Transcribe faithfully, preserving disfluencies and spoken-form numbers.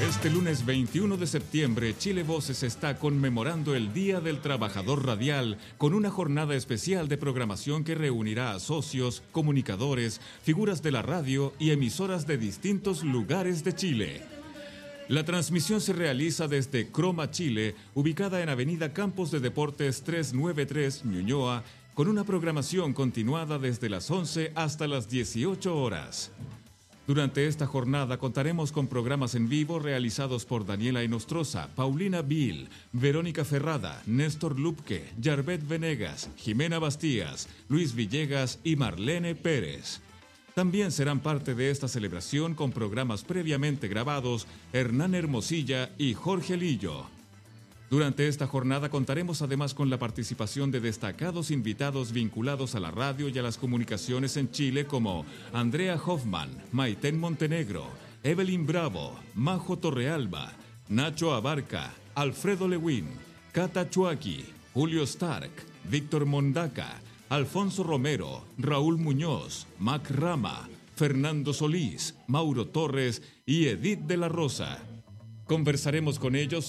Este lunes veintiuno de septiembre, Chile Voces está conmemorando el Día del Trabajador Radial con una jornada especial de programación que reunirá a socios, comunicadores, figuras de la radio y emisoras de distintos lugares de Chile. La transmisión se realiza desde Croma Chile, ubicada en Avenida Campos de Deportes trescientos noventa y tres, Ñuñoa, con una programación continuada desde las once hasta las dieciocho horas. Durante esta jornada contaremos con programas en vivo realizados por Daniela Inostroza, Paulina Bill, Verónica Ferrada, Néstor Lupke, Yarvet Venegas, Jimena Bastías, Luis Villegas y Marlene Pérez. También serán parte de esta celebración con programas previamente grabados Hernán Hermosilla y Jorge Lillo. Durante esta jornada contaremos además con la participación de destacados invitados vinculados a la radio y a las comunicaciones en Chile como Andrea Hoffman, Maitén Montenegro, Evelyn Bravo, Majo Torrealba, Nacho Abarca, Alfredo Lewin, Cata Chuaki, Julio Stark, Víctor Mondaca, Alfonso Romero, Raúl Muñoz, Mac Rama, Fernando Solís, Mauro Torres y Edith de la Rosa. Conversaremos con ellos